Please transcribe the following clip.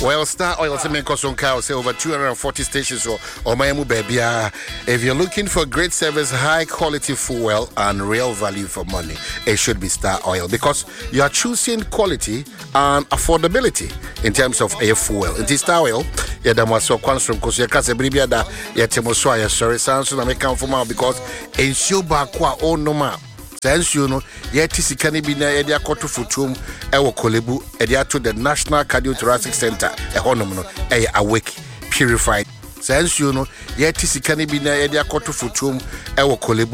Well, Star Oil say over 240 stations or Mayamu baby. If you're looking for great service, high quality fuel and real value for money, it should be Star Oil because you are choosing quality and affordability in terms of air fuel. It is Star Oil. Yeah, that was so constant because you can't say bribia da yetemoswa sorry sounds na make come from because ensure bakwa o no ma. Since you know, yet Tisikani Bina Edia Kotu Futum, Ewo Kolebu, Edia to the National Cardiothoracic Center, a honomono, awake, purified. Since you know, yet Tisikani Bina Edia Kotu Futum, Ewo Kolebu.